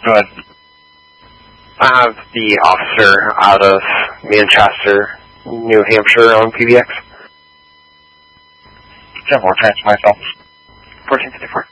Go ahead. I have the officer out of Manchester, New Hampshire on PBX. 10-4, transfer myself. 1454.